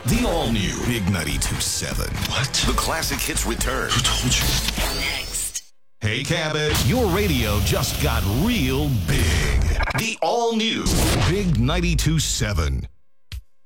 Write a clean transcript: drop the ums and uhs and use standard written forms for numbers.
The all-new Big 92.7. What? The classic hits return. Who told you? Next. Hey, Cabot, your radio just got real big. The all-new Big 92.7.